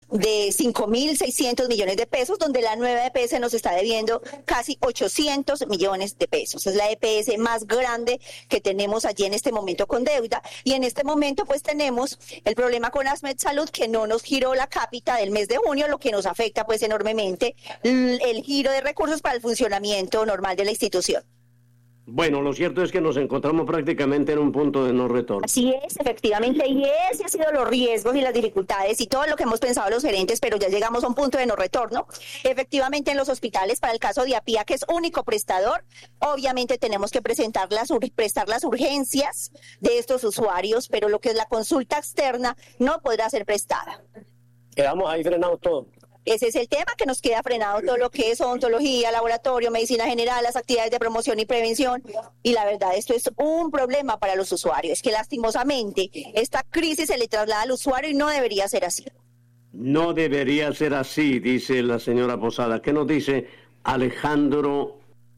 de 5.600 millones de pesos, donde la nueva EPS nos está debiendo casi 800 millones de pesos. Es la EPS más grande que tenemos allí en este momento con deuda, y en este momento pues tenemos el problema con Asmed Salud, que no nos giró la cápita del mes de junio, lo que nos afecta pues enormemente el giro de recursos para el funcionamiento normal de la institución. Bueno, lo cierto es que nos encontramos prácticamente en un punto de no retorno. Así es, efectivamente, y ese han sido los riesgos y las dificultades y todo lo que hemos pensado los gerentes, pero ya llegamos a un punto de no retorno. Efectivamente, en los hospitales, para el caso de APIA, que es único prestador, obviamente tenemos que prestar las urgencias de estos usuarios, pero lo que es la consulta externa no podrá ser prestada. Quedamos ahí frenados todos. Ese es el tema, que nos queda frenado todo lo que es odontología, laboratorio, medicina general, las actividades de promoción y prevención. Y la verdad, esto es un problema para los usuarios, que lastimosamente esta crisis se le traslada al usuario y no debería ser así. No debería ser así, dice la señora Posada. ¿Qué nos dice Alejandro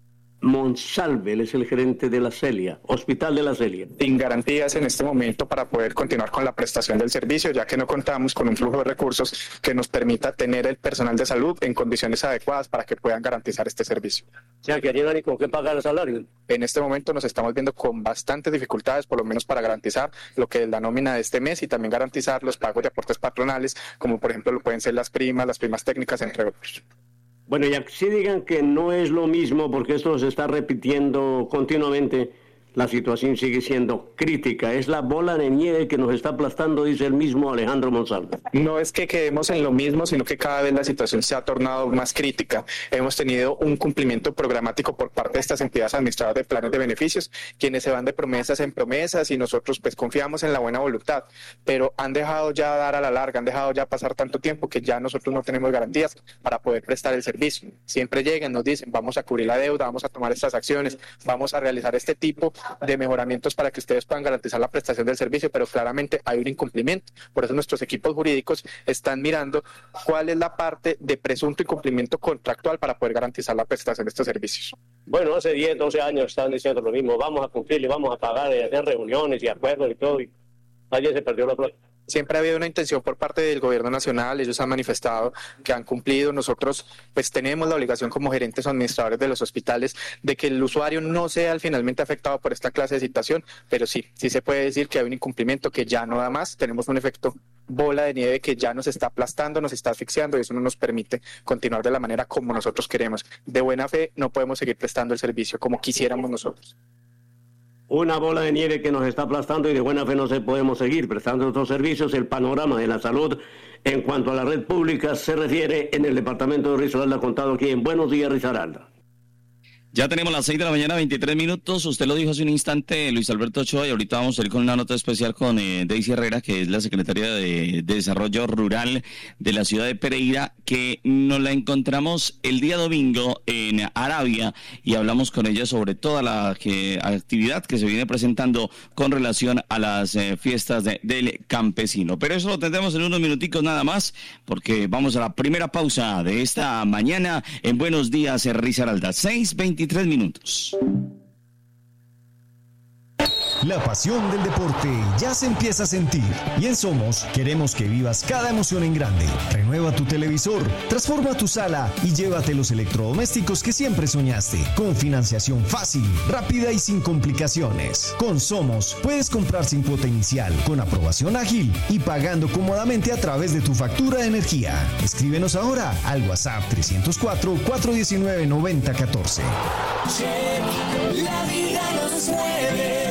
Monsalve? Él es el gerente de la Celia, Hospital de la Celia. Sin garantías en este momento para poder continuar con la prestación del servicio, ya que no contamos con un flujo de recursos que nos permita tener el personal de salud en condiciones adecuadas para que puedan garantizar este servicio. O sea, que no hay con qué pagar el salario. En este momento nos estamos viendo con bastantes dificultades, por lo menos para garantizar lo que es la nómina de este mes y también garantizar los pagos de aportes patronales, como por ejemplo lo pueden ser las primas técnicas, entre otros. Bueno, y así digan que no es lo mismo, porque esto se está repitiendo continuamente, la situación sigue siendo crítica. Es la bola de nieve que nos está aplastando, dice el mismo Alejandro Monsalve. No es que quedemos en lo mismo, sino que cada vez la situación se ha tornado más crítica. Hemos tenido un cumplimiento programático por parte de estas entidades administradoras de planes de beneficios, quienes se van de promesas en promesas, y nosotros pues confiamos en la buena voluntad, pero han dejado ya dar a la larga, han dejado ya pasar tanto tiempo que ya nosotros no tenemos garantías para poder prestar el servicio. Siempre llegan, nos dicen, vamos a cubrir la deuda, vamos a tomar estas acciones, vamos a realizar este tipo de mejoramientos para que ustedes puedan garantizar la prestación del servicio, pero claramente hay un incumplimiento. Por eso nuestros equipos jurídicos están mirando cuál es la parte de presunto incumplimiento contractual para poder garantizar la prestación de estos servicios. Bueno, hace 10, 12 años están diciendo lo mismo, vamos a cumplir y vamos a pagar y hacer reuniones y acuerdos y todo, y ayer se perdió la plata. Siempre ha habido una intención por parte del gobierno nacional, ellos han manifestado que han cumplido. Nosotros pues tenemos la obligación como gerentes o administradores de los hospitales de que el usuario no sea finalmente afectado por esta clase de situación, pero sí se puede decir que hay un incumplimiento que ya no da más. Tenemos un efecto bola de nieve que ya nos está aplastando, nos está asfixiando, y eso no nos permite continuar de la manera como nosotros queremos. De buena fe no podemos seguir prestando el servicio como quisiéramos nosotros. Una bola de nieve que nos está aplastando, y de buena fe no se podemos seguir prestando otros servicios. El panorama de la salud en cuanto a la red pública se refiere en el departamento de Risaralda, contado aquí en Buenos Días, Risaralda. Ya tenemos las 6 de la mañana, 23 minutos. Usted lo dijo hace un instante, Luis Alberto Ochoa, y ahorita vamos a ir con una nota especial con Daisy Herrera, que es la secretaria de Desarrollo Rural de la ciudad de Pereira, que nos la encontramos el día domingo en Arabia, y hablamos con ella sobre toda la actividad que se viene presentando con relación a las fiestas del campesino. Pero eso lo tendremos en unos minuticos nada más, porque vamos a la primera pausa de esta mañana en Buenos Días, Risaralda. 6:23 minutos. La pasión del deporte ya se empieza a sentir, y en Somos queremos que vivas cada emoción en grande. Renueva tu televisor, transforma tu sala y llévate los electrodomésticos que siempre soñaste, con financiación fácil, rápida y sin complicaciones. Con Somos puedes comprar sin cuota inicial, con aprobación ágil y pagando cómodamente a través de tu factura de energía. Escríbenos ahora al WhatsApp 304-419-9014. La vida nos mueve.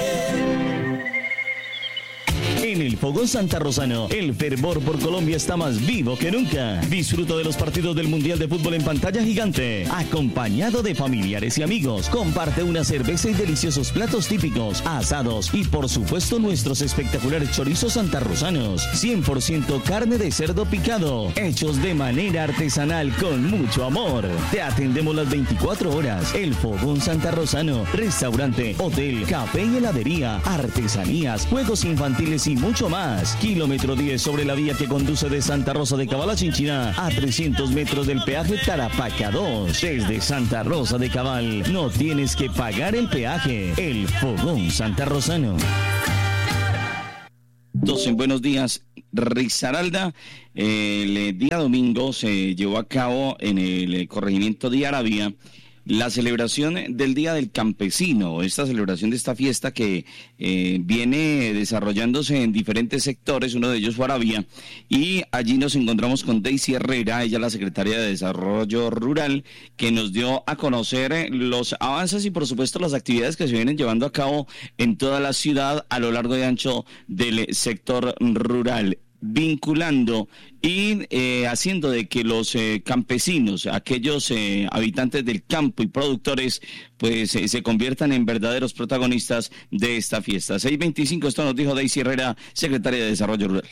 En el Fogón Santa Rosano, el fervor por Colombia está más vivo que nunca. Disfruta de los partidos del Mundial de Fútbol en pantalla gigante, acompañado de familiares y amigos. Comparte una cerveza y deliciosos platos típicos, asados y por supuesto nuestros espectaculares chorizos santarrosanos. 100% carne de cerdo picado, hechos de manera artesanal con mucho amor. Te atendemos las 24 horas. El Fogón Santa Rosano, restaurante, hotel, café y heladería, artesanías, juegos infantiles y mucho más. Kilómetro 10 sobre la vía que conduce de Santa Rosa de Cabal a Chinchiná, a 300 metros del peaje Tarapaca 2. Desde Santa Rosa de Cabal no tienes que pagar el peaje. El Fogón Santa Rosano. minutos en Buenos Días, Risaralda. El día domingo se llevó a cabo en el corregimiento de Aravia la celebración del Día del Campesino, esta celebración de esta fiesta que viene desarrollándose en diferentes sectores, uno de ellos fue Aravia, y allí nos encontramos con Daisy Herrera, ella es la secretaria de Desarrollo Rural, que nos dio a conocer los avances y por supuesto las actividades que se vienen llevando a cabo en toda la ciudad a lo largo y ancho del sector rural, vinculando y haciendo de que los campesinos, aquellos habitantes del campo y productores, pues se conviertan en verdaderos protagonistas de esta fiesta. 6:25, esto nos dijo Daisy Herrera, secretaria de Desarrollo Rural.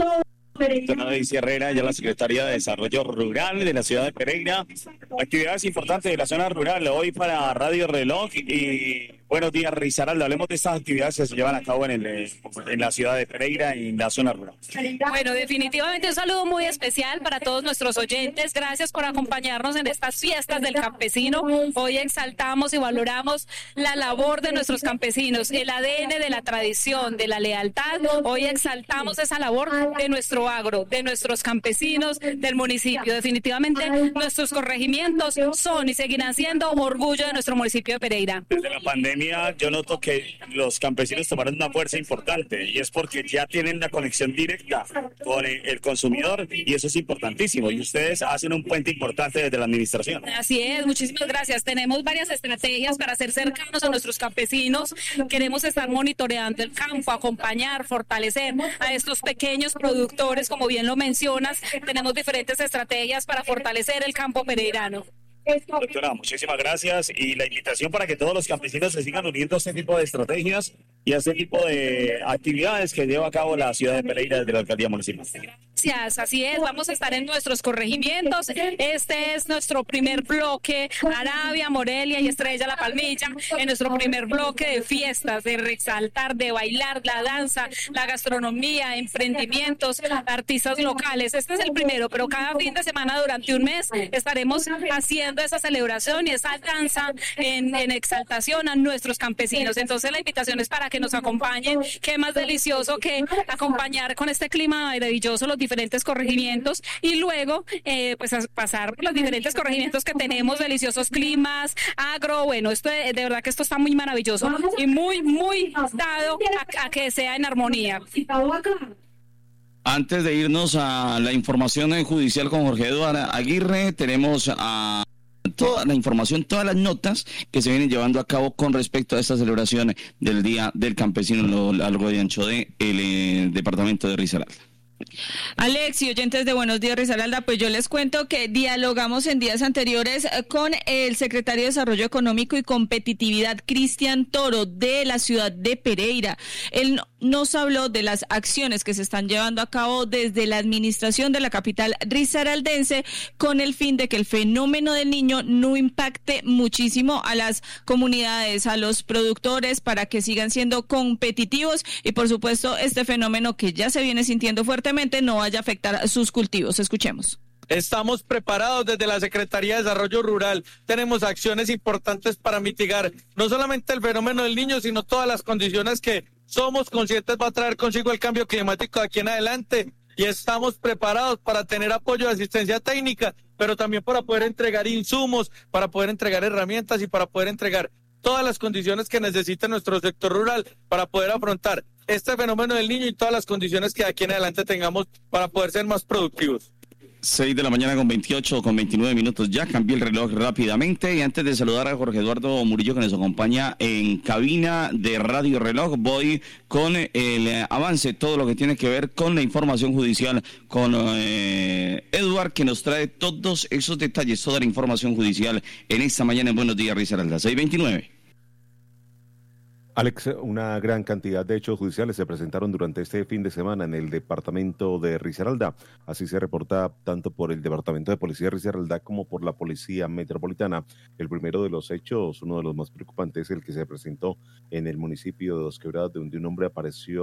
Daisy Herrera, ya la Secretaría de Desarrollo Rural de la ciudad de Pereira. Actividades importantes de la zona rural hoy para Radio Reloj y Buenos Días, Risaralda. Hablemos de estas actividades que se llevan a cabo en la ciudad de Pereira y en la zona rural. Bueno, definitivamente un saludo muy especial para todos nuestros oyentes. Gracias por acompañarnos en estas fiestas del campesino. Hoy exaltamos y valoramos la labor de nuestros campesinos, el ADN de la tradición, de la lealtad. Hoy exaltamos esa labor de nuestro agro, de nuestros campesinos, del municipio. Definitivamente nuestros corregimientos son y seguirán siendo orgullo de nuestro municipio de Pereira. Desde la pandemia yo noto que los campesinos tomaron una fuerza importante y es porque ya tienen la conexión directa con el consumidor y eso es importantísimo y ustedes hacen un puente importante desde la administración. Así es, muchísimas gracias. Tenemos varias estrategias para ser cercanos a nuestros campesinos. Queremos estar monitoreando el campo, acompañar, fortalecer a estos pequeños productores, como bien lo mencionas. Tenemos diferentes estrategias para fortalecer el campo pereirano. Doctora, muchísimas gracias y la invitación para que todos los campesinos se sigan uniendo a este tipo de estrategias y a este tipo de actividades que lleva a cabo la ciudad de Pereira desde la alcaldía municipal. Gracias, así es, vamos a estar en nuestros corregimientos. Este es nuestro primer bloque, Aravia, Morelia y Estrella La Palmilla, en nuestro primer bloque de fiestas, de resaltar, de bailar, la danza, la gastronomía, emprendimientos, artistas locales. Este es el primero, pero cada fin de semana durante un mes estaremos haciendo esa celebración y esa danza en exaltación a nuestros campesinos. Entonces la invitación es para que nos acompañen. Qué más delicioso que acompañar con este clima maravilloso los diferentes corregimientos y luego pues a pasar por los diferentes corregimientos que tenemos, deliciosos climas, agro. Bueno, esto de verdad que esto está muy maravilloso y muy dado a que sea en armonía. Antes de irnos a la información judicial con Jorge Eduardo Aguirre, tenemos a toda la información, todas las notas que se vienen llevando a cabo con respecto a esta celebración del Día del Campesino a lo largo y ancho del departamento de Risaralda. Alex y oyentes de Buenos Días, Risaralda, pues yo les cuento que dialogamos en días anteriores con el secretario de Desarrollo Económico y Competitividad, Cristian Toro, de la ciudad de Pereira. Él nos habló de las acciones que se están llevando a cabo desde la administración de la capital risaraldense con el fin de que el fenómeno del niño no impacte muchísimo a las comunidades, a los productores, para que sigan siendo competitivos y por supuesto este fenómeno que ya se viene sintiendo fuertemente no vaya a afectar sus cultivos. Escuchemos. Estamos preparados desde la Secretaría de Desarrollo Rural. Tenemos acciones importantes para mitigar no solamente el fenómeno del niño, sino todas las condiciones que somos conscientes va a traer consigo el cambio climático de aquí en adelante. Y estamos preparados para tener apoyo de asistencia técnica, pero también para poder entregar insumos, para poder entregar herramientas y para poder entregar todas las condiciones que necesita nuestro sector rural para poder afrontar este fenómeno del niño y todas las condiciones que de aquí en adelante tengamos para poder ser más productivos. 6 de la mañana con 28, con 29 minutos. Ya cambié el reloj rápidamente y antes de saludar a Jorge Eduardo Murillo que nos acompaña en cabina de Radio Reloj, voy con el avance, todo lo que tiene que ver con la información judicial con Eduard, que nos trae todos esos detalles, toda la información judicial en esta mañana en Buenos Días, Risaralda. 6:29. Alex, una gran cantidad de hechos judiciales se presentaron durante este fin de semana en el departamento de Risaralda. Así se reporta tanto por el Departamento de Policía de Risaralda como por la Policía Metropolitana. El primero de los hechos, uno de los más preocupantes, el que se presentó en el municipio de Dos Quebradas, donde un hombre apareció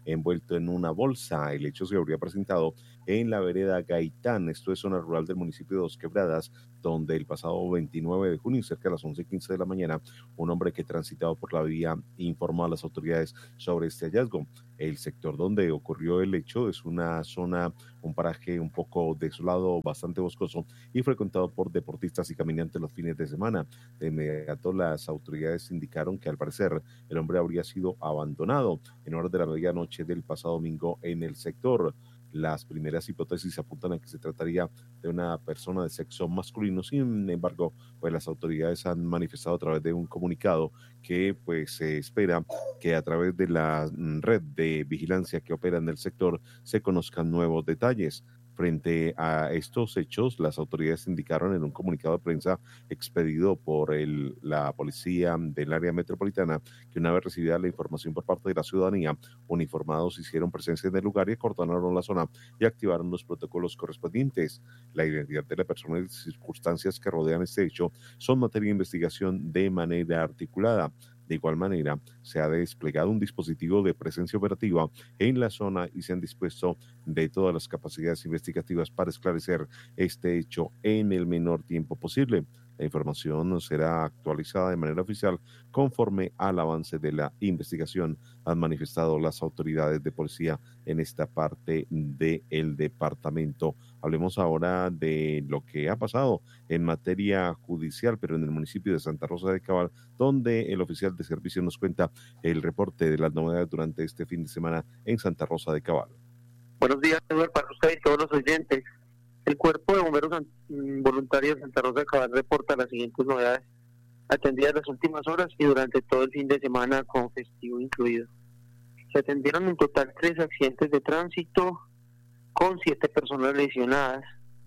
envuelto en una bolsa. El hecho se habría presentado en la vereda Gaitán, esto es zona rural del municipio de Dos Quebradas, donde el pasado 29 de junio, cerca de las 11:15 de la mañana, un hombre que transitaba por la vía informó a las autoridades sobre este hallazgo. El sector donde ocurrió el hecho es una zona, un paraje un poco desolado, bastante boscoso y frecuentado por deportistas y caminantes los fines de semana. De inmediato las autoridades indicaron que al parecer el hombre habría sido abandonado en horas de la medianoche del pasado domingo en el sector. Las primeras hipótesis apuntan a que se trataría de una persona de sexo masculino. Sin embargo, pues las autoridades han manifestado a través de un comunicado que pues se espera que a través de la red de vigilancia que opera en el sector se conozcan nuevos detalles. Frente a estos hechos, las autoridades indicaron en un comunicado de prensa expedido por la policía del área metropolitana que una vez recibida la información por parte de la ciudadanía, uniformados hicieron presencia en el lugar y acordonaron la zona y activaron los protocolos correspondientes. La identidad de la persona y las circunstancias que rodean este hecho son materia de investigación de manera articulada. De igual manera, se ha desplegado un dispositivo de presencia operativa en la zona y se han dispuesto de todas las capacidades investigativas para esclarecer este hecho en el menor tiempo posible. La información será actualizada de manera oficial conforme al avance de la investigación, han manifestado las autoridades de policía en esta parte del departamento. Hablemos ahora de lo que ha pasado en materia judicial, pero en el municipio de Santa Rosa de Cabal, donde el oficial de servicio nos cuenta el reporte de las novedades durante este fin de semana en Santa Rosa de Cabal. Buenos días, Eduardo, para usted y todos los oyentes. El Cuerpo de Bomberos Voluntarios de Santa Rosa de Cabal reporta las siguientes novedades atendidas las últimas horas y durante todo el fin de semana con festivo incluido. Se atendieron en total 3 accidentes de tránsito con 7 personas lesionadas.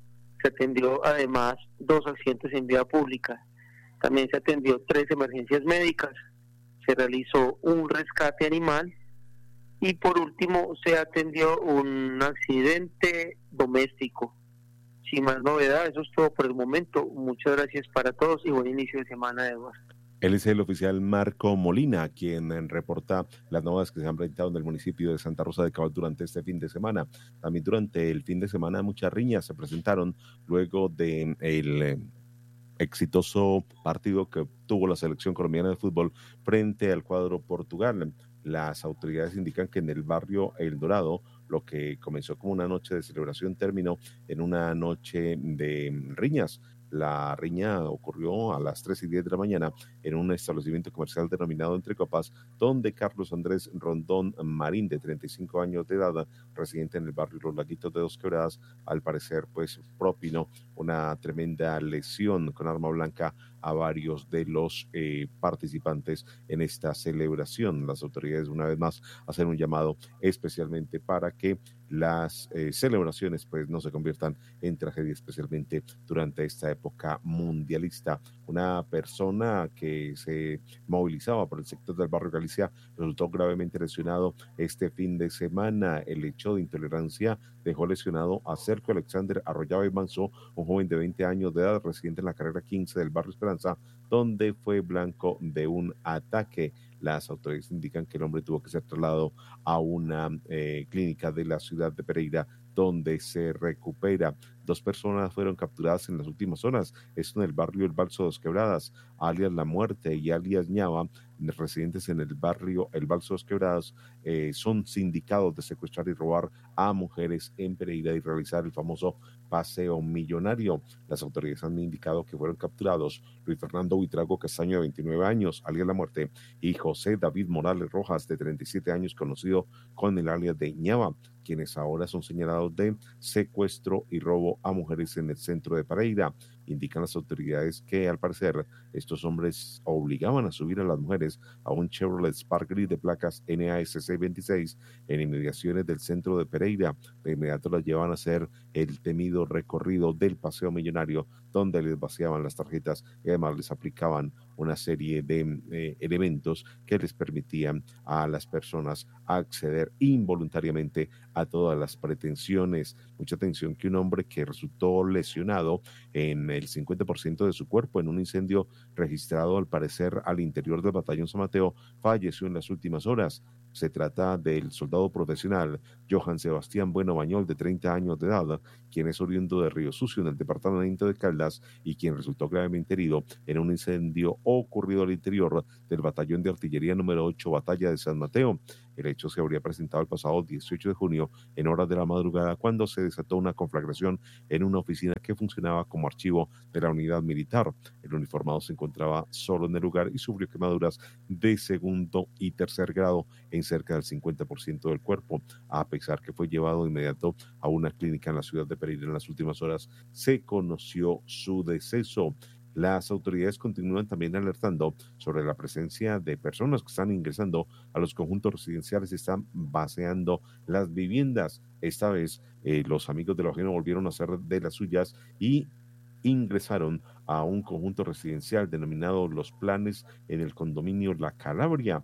Se atendió además 2 accidentes en vía pública. También se atendió 3 emergencias médicas. Se realizó un rescate animal. Y por último se atendió un accidente doméstico. Sin más novedad, eso es todo por el momento. Muchas gracias para todos y buen inicio de semana, Eduardo. Él es el oficial Marco Molina, quien reporta las novedades que se han presentado en el municipio de Santa Rosa de Cabal durante este fin de semana. También durante el fin de semana muchas riñas se presentaron luego de el exitoso partido que tuvo la selección colombiana de fútbol frente al cuadro Portugal. Las autoridades indican que en el barrio El Dorado, lo que comenzó como una noche de celebración terminó en una noche de riñas. La riña ocurrió a las 3:10 de la mañana en un establecimiento comercial denominado Entre Copas, donde Carlos Andrés Rondón Marín, de 35 años de edad, residente en el barrio Los Laguitos de Dos Quebradas, al parecer pues propinó una tremenda lesión con arma blanca a varios de los participantes en esta celebración. Las autoridades una vez más hacen un llamado especialmente para que las celebraciones pues no se conviertan en tragedia, especialmente durante esta época mundialista. Una persona que se movilizaba por el sector del barrio Galicia resultó gravemente lesionado este fin de semana. El hecho de intolerancia dejó lesionado a Sergio Alexander Arroyave y Manso, un joven de 20 años de edad residente en la carrera 15 del barrio Esperanza, donde fue blanco de un ataque. Las autoridades indican que el hombre tuvo que ser trasladado a una clínica de la ciudad de Pereira, donde se recupera. 2 personas fueron capturadas en las últimas horas, esto en el barrio El Balso Dos Quebradas, alias La Muerte y alias Ñava, residentes en el barrio El Balso Dos Quebradas, son sindicados de secuestrar y robar a mujeres en Pereira y realizar el famoso paseo millonario. Las autoridades han indicado que fueron capturados Luis Fernando Buitrago Castaño, de 29 años, alias La Muerte, y José David Morales Rojas, de 37 años, conocido con el alias de Ñava, quienes ahora son señalados de secuestro y robo a mujeres en el centro de Pereira. Indican las autoridades que al parecer estos hombres obligaban a subir a las mujeres a un Chevrolet Spark Gris de placas NASC 26 en inmediaciones del centro de Pereira. De inmediato las llevan a hacer el temido recorrido del paseo millonario, donde les vaciaban las tarjetas y además les aplicaban una serie de elementos que les permitían a las personas acceder involuntariamente a todas las pretensiones. Mucha atención que un hombre que resultó lesionado en el 50% de su cuerpo en un incendio registrado al parecer al interior del batallón San Mateo falleció en las últimas horas. Se trata del soldado profesional Johan Sebastián Bueno Bañol, de 30 años de edad, quien es oriundo de Río Sucio, en el departamento de Caldas, y quien resultó gravemente herido en un incendio ocurrido al interior del batallón de artillería número 8, Batalla de San Mateo. El hecho se habría presentado el pasado 18 de junio en horas de la madrugada, cuando se desató una conflagración en una oficina que funcionaba como archivo de la unidad militar. El uniformado se encontraba solo en el lugar y sufrió quemaduras de segundo y tercer grado en cerca del 50% del cuerpo. A pesar que fue llevado de inmediato a una clínica en la ciudad de Pereira, en las últimas horas se conoció su deceso. Las autoridades continúan también alertando sobre la presencia de personas que están ingresando a los conjuntos residenciales y están vaciando las viviendas. Esta vez los amigos de lo ajeno volvieron a hacer de las suyas y ingresaron a un conjunto residencial denominado Los Planes en el condominio La Calabria.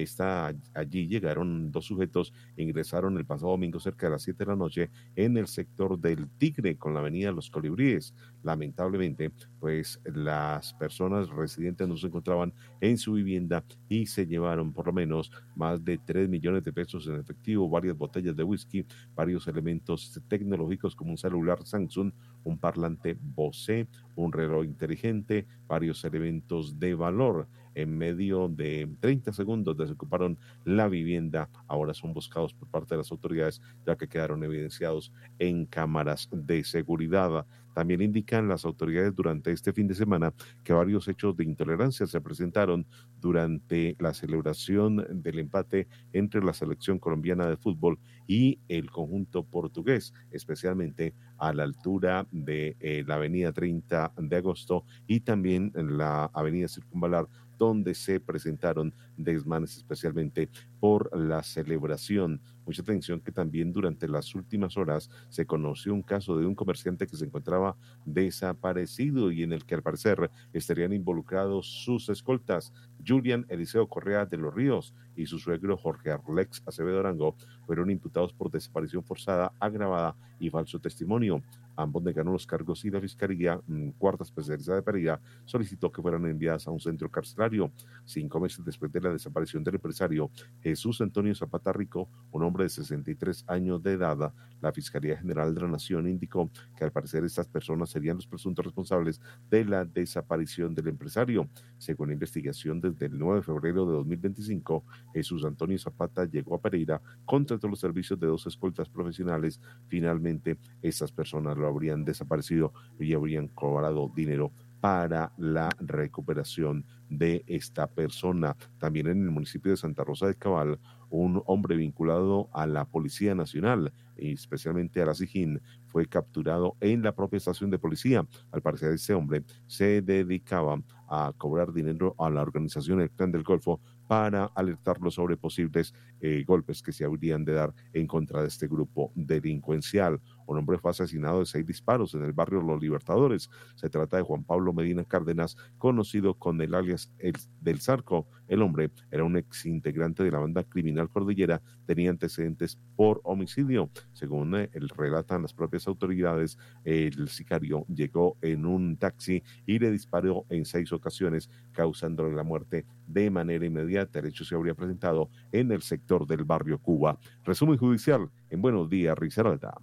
Allí llegaron 2 sujetos, ingresaron el pasado domingo cerca de las 7 de la noche en el sector del Tigre con la avenida Los Colibríes. Lamentablemente, pues las personas residentes no se encontraban en su vivienda y se llevaron por lo menos más de 3 millones de pesos en efectivo, varias botellas de whisky, varios elementos tecnológicos como un celular Samsung, un parlante Bose, un reloj inteligente, varios elementos de valor. En medio de 30 segundos desocuparon la vivienda. Ahora son buscados por parte de las autoridades, ya que quedaron evidenciados en cámaras de seguridad. También indican las autoridades durante este fin de semana que varios hechos de intolerancia se presentaron durante la celebración del empate entre la selección colombiana de fútbol y el conjunto portugués, especialmente a la altura de la avenida 30 de agosto y también en la avenida Circunvalar, donde se presentaron desmanes especialmente por la celebración. Mucha atención que también durante las últimas horas se conoció un caso de un comerciante que se encontraba desaparecido y en el que al parecer estarían involucrados sus escoltas. Julian Eliseo Correa de los Ríos y su suegro Jorge Arlex Acevedo Arango fueron imputados por desaparición forzada, agravada y falso testimonio. Ambos negaron los cargos y la Fiscalía Cuarta Especializada de Pereira solicitó que fueran enviadas a un centro carcelario. 5 meses después de la desaparición del empresario Jesús Antonio Zapata Rico, un hombre de 63 años de edad, la Fiscalía General de la Nación indicó que al parecer estas personas serían los presuntos responsables de la desaparición del empresario. Según la investigación, desde el 9 de febrero de 2025, Jesús Antonio Zapata llegó a Pereira, contrató los servicios de 2 escoltas profesionales. Finalmente, estas personas lo habrían desaparecido y habrían cobrado dinero para la recuperación de esta persona. También en el municipio de Santa Rosa de Cabal, un hombre vinculado a la Policía Nacional y especialmente a la SIJIN fue capturado en la propia estación de policía. Al parecer, este hombre se dedicaba a cobrar dinero a la organización El Clan del Golfo para alertarlo sobre posibles golpes que se habrían de dar en contra de este grupo delincuencial. Un hombre fue asesinado de 6 disparos en el barrio Los Libertadores. Se trata de Juan Pablo Medina Cárdenas, conocido con el alias del Zarco. El hombre era un ex integrante de la banda criminal Cordillera, tenía antecedentes por homicidio. Según relatan las propias autoridades, el sicario llegó en un taxi y le disparó en 6 ocasiones, causándole la muerte de manera inmediata. El hecho se habría presentado en el sector del barrio Cuba. Resumen judicial en Buenos Días, Risaralda.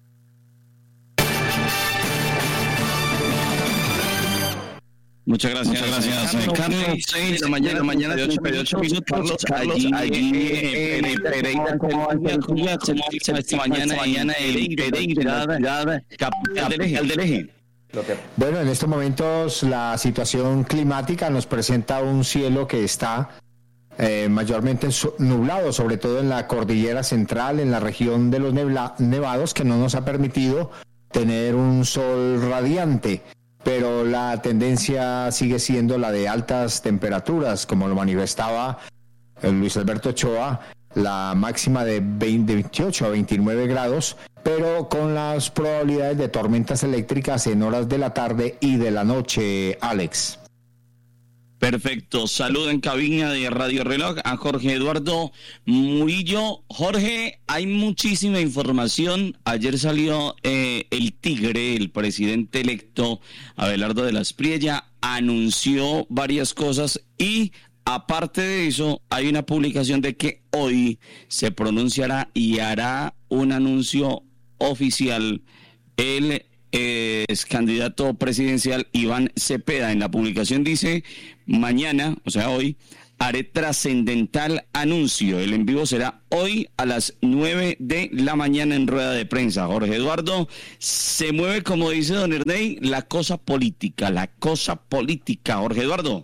Muchas gracias, Carlos. 6 de la mañana, 8 minutos. Carlos, allí Pereira, esta mañana el Pereira, capital del eje. Bueno, en estos momentos la situación climática nos presenta un cielo que está mayormente nublado, sobre todo en la cordillera central, en la región de los nevados, que no nos ha permitido tener un sol radiante. Pero la tendencia sigue siendo la de altas temperaturas, como lo manifestaba Luis Alberto Ochoa, la máxima de 28 a 29 grados, pero con las probabilidades de tormentas eléctricas en horas de la tarde y de la noche, Alex. Perfecto, saludo en cabina de Radio Reloj a Jorge Eduardo Murillo. Jorge, hay muchísima información. Ayer salió el Tigre, el presidente electo Abelardo de la Espriella, anunció varias cosas y aparte de eso, hay una publicación de que hoy se pronunciará y hará un anuncio oficial el ex candidato presidencial Iván Cepeda. En la publicación dice: mañana, o sea hoy, haré trascendental anuncio. El en vivo será hoy a las 9 de la mañana en rueda de prensa. Jorge Eduardo, se mueve, como dice don Ernei, la cosa política, Jorge Eduardo.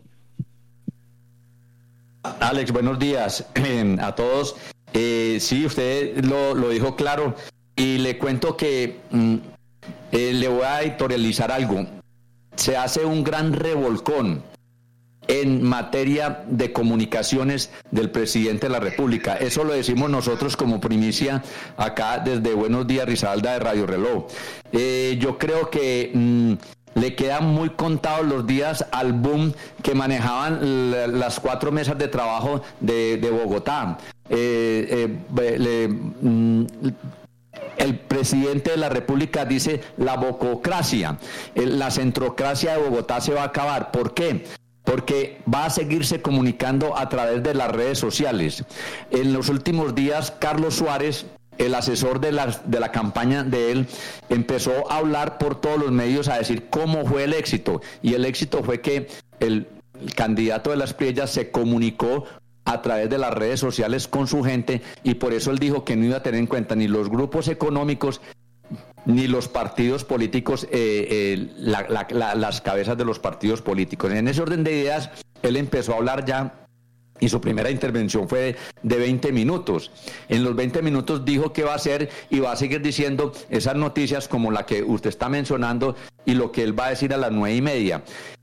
Alex, buenos días a todos. Sí, usted lo dijo claro, y le cuento que le voy a editorializar algo. Se hace un gran revolcón en materia de comunicaciones del presidente de la República. Eso lo decimos nosotros como primicia acá desde Buenos Días Risaralda de Radio Reloj. Yo creo que le quedan muy contados los días al boom que manejaban las 4 mesas de trabajo de Bogotá. El presidente de la República dice la bococracia, la centrocracia de Bogotá se va a acabar. ¿Por qué? Porque va a seguirse comunicando a través de las redes sociales. En los últimos días, Carlos Suárez, el asesor de la campaña de él, empezó a hablar por todos los medios a decir cómo fue el éxito. Y el éxito fue que el candidato de las Priellas se comunicó a través de las redes sociales con su gente, y por eso él dijo que no iba a tener en cuenta ni los grupos económicos ni los partidos políticos, las cabezas de los partidos políticos. En ese orden de ideas, él empezó a hablar ya, y su primera intervención fue de 20 minutos. En los 20 minutos dijo que va a hacer y va a seguir diciendo esas noticias como la que usted está mencionando y lo que él va a decir a las 9:30.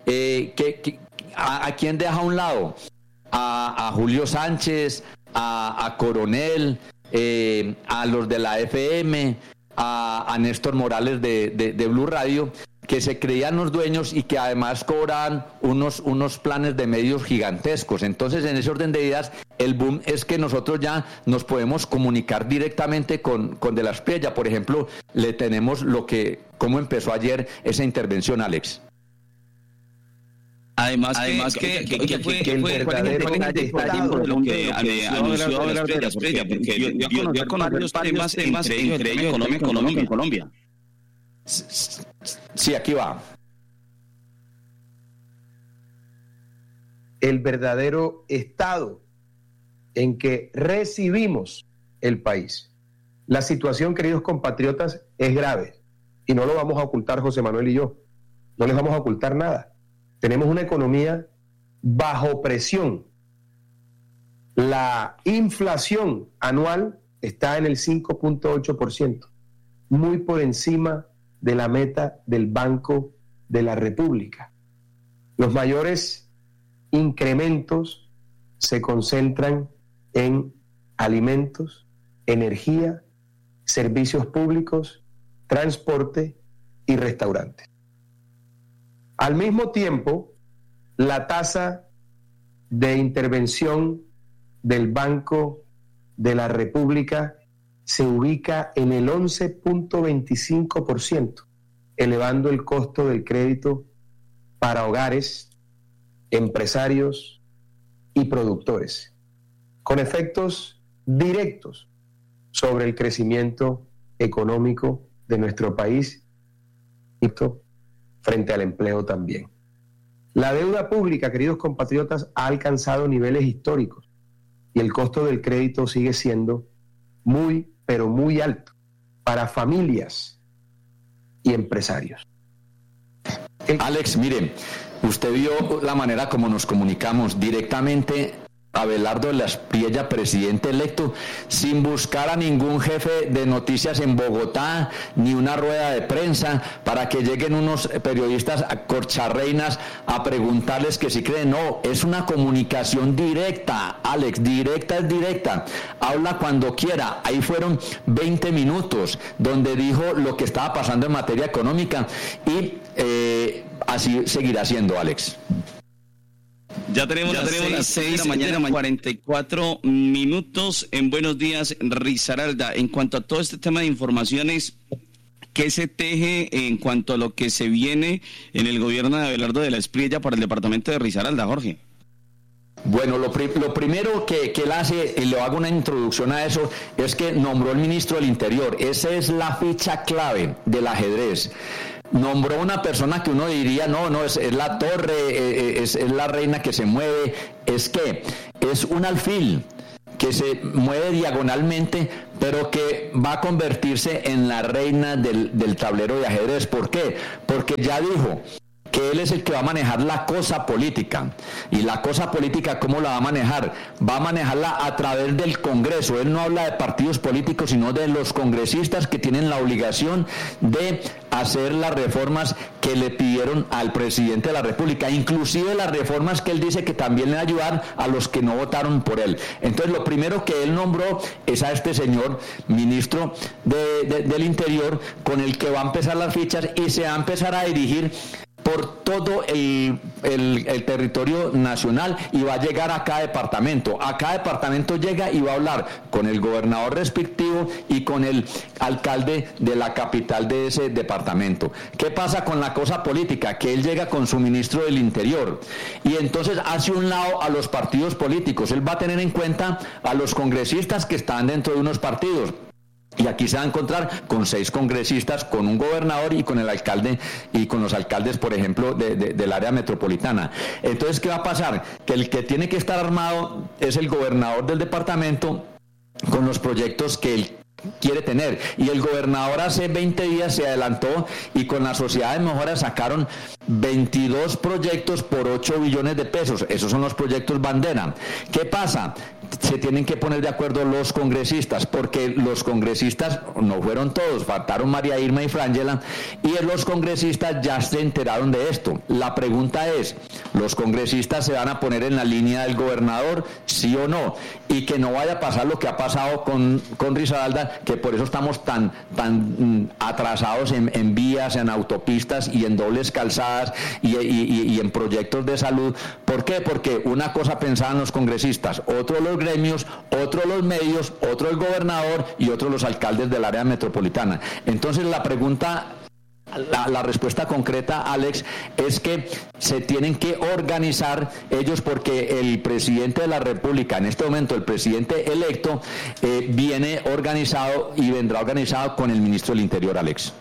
¿A quién deja a un lado? A Julio Sánchez, a Coronel, a los de la FM, a Néstor Morales de Blue Radio, que se creían los dueños y que además cobraban unos planes de medios gigantescos. Entonces, en ese orden de ideas, el boom es que nosotros ya nos podemos comunicar directamente con De las Priellas. Por ejemplo, le tenemos cómo empezó ayer esa intervención, Alex. Además que el verdadero anunció de las Priellas, porque yo conozco los temas entre ellos económico en Colombia. Sí, aquí va. El verdadero estado en que recibimos el país. La situación, queridos compatriotas, es grave y no lo vamos a ocultar José Manuel y yo. No les vamos a ocultar nada. Tenemos una economía bajo presión. La inflación anual está en el 5.8%, muy por encima de la meta del Banco de la República. Los mayores incrementos se concentran en alimentos, energía, servicios públicos, transporte y restaurantes. Al mismo tiempo, la tasa de intervención del Banco de la República se ubica en el 11.25%, elevando el costo del crédito para hogares, empresarios y productores, con efectos directos sobre el crecimiento económico de nuestro país y frente al empleo también. La deuda pública, queridos compatriotas, ha alcanzado niveles históricos y el costo del crédito sigue siendo muy, pero muy alto para familias y empresarios. Alex, mire, usted vio la manera como nos comunicamos directamente. Abelardo de las Priellas, presidente electo, sin buscar a ningún jefe de noticias en Bogotá, ni una rueda de prensa, para que lleguen unos periodistas a corcharreinas a preguntarles que si creen. No, es una comunicación directa, Alex, directa es directa. Habla cuando quiera. Ahí fueron 20 minutos donde dijo lo que estaba pasando en materia económica y así seguirá siendo, Alex. Ya tenemos las 6 de la mañana, 44 minutos en Buenos Días, Risaralda. En cuanto a todo este tema de informaciones, ¿qué se teje en cuanto a lo que se viene en el gobierno de Abelardo de las Priellas para el departamento de Risaralda, Jorge? Bueno, lo primero que él hace, y le hago una introducción a eso, es que nombró el ministro del Interior. Esa es la ficha clave del ajedrez. Nombró una persona que uno diría, no, es la torre, es la reina que se mueve. Es que es un alfil que se mueve diagonalmente, pero que va a convertirse en la reina del tablero de ajedrez. ¿Por qué? Porque ya dijo que él es el que va a manejar la cosa política. Y la cosa política, ¿cómo la va a manejar? Va a manejarla a través del Congreso. Él no habla de partidos políticos, sino de los congresistas que tienen la obligación de hacer las reformas que le pidieron al presidente de la República, inclusive las reformas que él dice que también le ayudan a los que no votaron por él. Entonces, lo primero que él nombró es a este señor ministro del Interior, con el que va a empezar las fichas y se va a empezar a dirigir por todo el territorio nacional y va a llegar a cada departamento. A cada departamento llega y va a hablar con el gobernador respectivo y con el alcalde de la capital de ese departamento. ¿Qué pasa con la cosa política? Que él llega con su ministro del Interior y entonces hace un lado a los partidos políticos. Él va a tener en cuenta a los congresistas que están dentro de unos partidos. Y aquí se va a encontrar con 6 congresistas, con un gobernador y con el alcalde y con los alcaldes, por ejemplo, del área metropolitana. Entonces, ¿qué va a pasar? Que el que tiene que estar armado es el gobernador del departamento con los proyectos que él quiere tener. Y el gobernador hace 20 días se adelantó y con la Sociedad de Mejoras sacaron 22 proyectos por 8 billones de pesos. Esos son los proyectos bandera. ¿Qué pasa? Se tienen que poner de acuerdo los congresistas, porque los congresistas no fueron todos, faltaron María Irma y Frangela, y los congresistas ya se enteraron de esto. La pregunta es, ¿los congresistas se van a poner en la línea del gobernador, sí o no? Y que no vaya a pasar lo que ha pasado con Risaralda, que por eso estamos tan atrasados en vías, en autopistas y en dobles calzadas y en proyectos de salud. ¿Por qué? Porque una cosa pensaban los congresistas, otro los gremios, otro los medios, otro el gobernador y otro los alcaldes del área metropolitana. Entonces la pregunta, la respuesta concreta, Alex, es que se tienen que organizar ellos, porque el presidente de la República, en este momento el presidente electo, viene organizado y vendrá organizado con el ministro del Interior, Alex.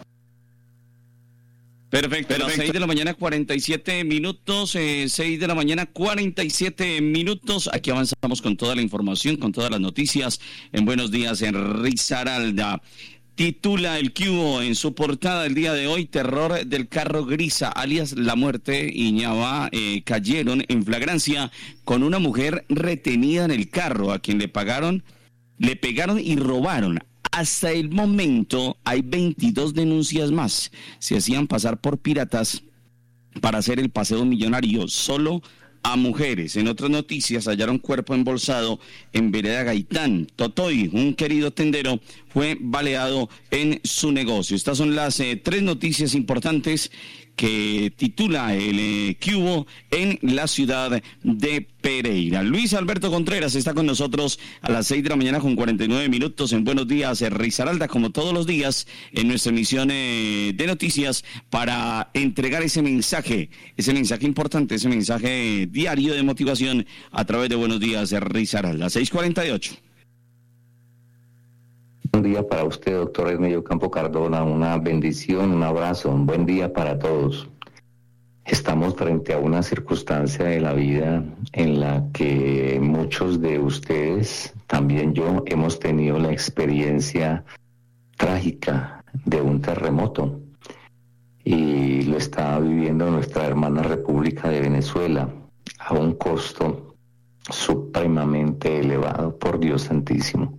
Perfecto. 6 de la mañana, 47 minutos, 6 de la mañana, 47 minutos. Aquí avanzamos con toda la información, con todas las noticias en Buenos Días en Risaralda. Titula el Cubo en su portada el día de hoy: terror del carro Grisa, alias La Muerte y Ñabá, cayeron en flagrancia con una mujer retenida en el carro, a quien le pegaron y robaron. Hasta el momento hay 22 denuncias más. Se hacían pasar por piratas para hacer el paseo millonario solo a mujeres. En otras noticias, hallaron cuerpo embolsado en Vereda Gaitán. Totoy, un querido tendero, fue baleado en su negocio. Estas son las 3 noticias importantes que titula el Cubo en la ciudad de Pereira. Luis Alberto Contreras está con nosotros a las 6 de la mañana con 49 minutos en Buenos Días Risaralda, como todos los días en nuestra emisión de noticias, para entregar ese mensaje importante, ese mensaje diario de motivación a través de Buenos Días Risaralda. 6:48. Un día para usted, doctor Hermedio Campo Cardona, una bendición, un abrazo, un buen día para todos. Estamos frente a una circunstancia de la vida en la que muchos de ustedes, también yo, hemos tenido la experiencia trágica de un terremoto, y lo está viviendo nuestra hermana República de Venezuela a un costo supremamente elevado, por Dios santísimo.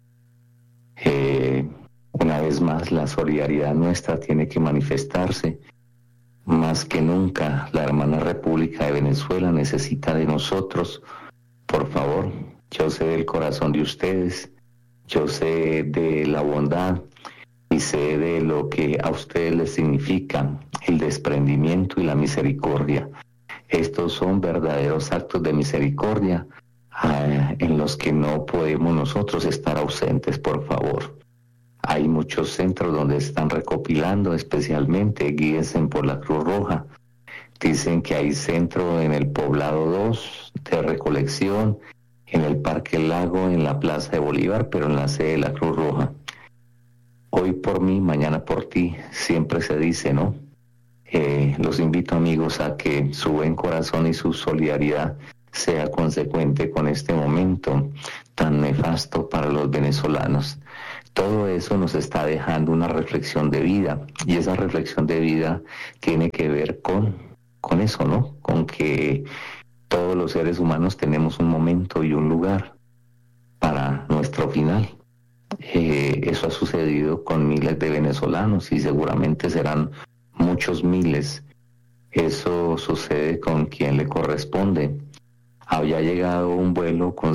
Una vez más, la solidaridad nuestra tiene que manifestarse. Más que nunca, la hermana República de Venezuela necesita de nosotros. Por favor, yo sé del corazón de ustedes, yo sé de la bondad y sé de lo que a ustedes les significa el desprendimiento y la misericordia. Estos son verdaderos actos de misericordia en los que no podemos nosotros estar ausentes, por favor. Hay muchos centros donde están recopilando, especialmente guíense por la Cruz Roja. Dicen que hay centro en el Poblado 2 de recolección, en el Parque Lago, en la Plaza de Bolívar, pero en la sede de la Cruz Roja. Hoy por mí, mañana por ti, siempre se dice, ¿no? Los invito, amigos, a que su buen corazón y su solidaridad sea consecuente con este momento tan nefasto para los venezolanos. Todo eso nos está dejando una reflexión de vida, y esa reflexión de vida tiene que ver con eso, ¿no? Con que todos los seres humanos tenemos un momento y un lugar para nuestro final. Eso ha sucedido con miles de venezolanos y seguramente serán muchos miles. Eso sucede con quien le corresponde. Había llegado un vuelo con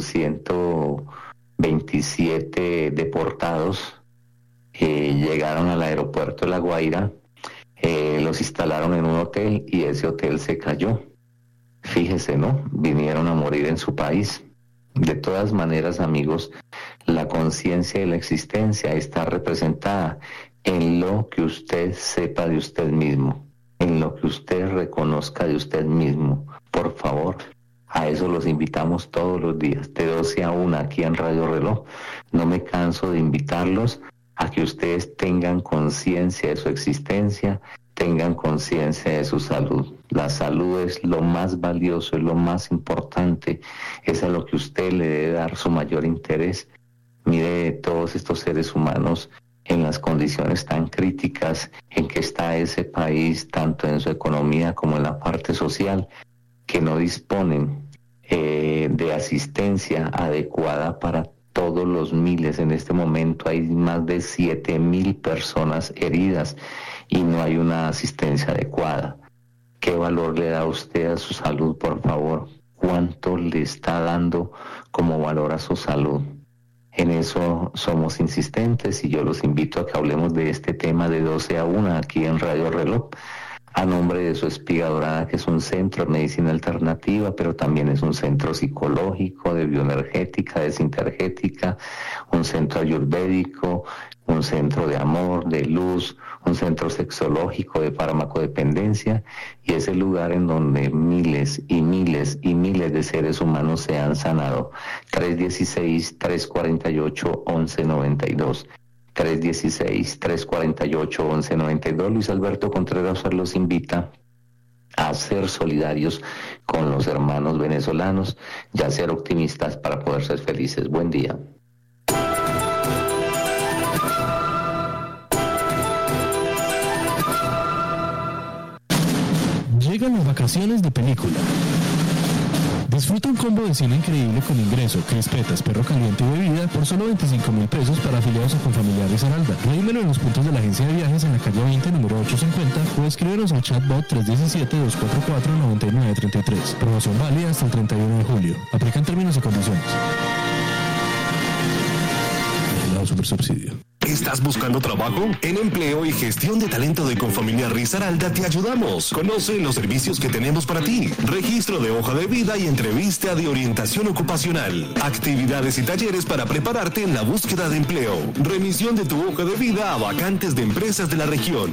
127 deportados, llegaron al aeropuerto de La Guaira, los instalaron en un hotel y ese hotel se cayó. Fíjese, ¿no? Vinieron a morir en su país. De todas maneras, amigos, la conciencia de la existencia está representada en lo que usted sepa de usted mismo, en lo que usted reconozca de usted mismo. Por favor, a eso los invitamos todos los días, de 12 a 1 aquí en Radio Reloj. No me canso de invitarlos a que ustedes tengan conciencia de su existencia, tengan conciencia de su salud. La salud es lo más valioso, es lo más importante, es a lo que usted le debe dar su mayor interés. Mire todos estos seres humanos en las condiciones tan críticas en que está ese país, tanto en su economía como en la parte social, que no disponen de asistencia adecuada para todos los miles. En este momento hay más de 7,000 personas heridas y no hay una asistencia adecuada. ¿Qué valor le da usted a su salud, por favor? ¿Cuánto le está dando como valor a su salud? En eso somos insistentes y yo los invito a que hablemos de este tema de 12 a 1 aquí en Radio Reloj, a nombre de su Espiga Dorada, que es un centro de medicina alternativa, pero también es un centro psicológico, de bioenergética, de sintergética, un centro ayurvédico, un centro de amor, de luz, un centro sexológico, de farmacodependencia, y es el lugar en donde miles y miles y miles de seres humanos se han sanado. 316-348-1192. 316-348-1192. Luis Alberto Contreras los invita a ser solidarios con los hermanos venezolanos y a ser optimistas para poder ser felices. Buen día. Llegan las vacaciones de película. Disfruta un combo de cine increíble con ingreso, crispetas, perro caliente y bebida por solo 25,000 pesos para afiliados o con familiares Aralda. Redímelo en los puntos de la agencia de viajes en la calle 20, número 850, o escríbenos al chatbot 317-244-9933. Promoción válida hasta el 31 de julio. Aplican términos y condiciones. Vigilado Supersubsidio. ¿Estás buscando trabajo? En Empleo y Gestión de Talento de Confamiliar Risaralda te ayudamos. Conoce los servicios que tenemos para ti. Registro de hoja de vida y entrevista de orientación ocupacional. Actividades y talleres para prepararte en la búsqueda de empleo. Remisión de tu hoja de vida a vacantes de empresas de la región.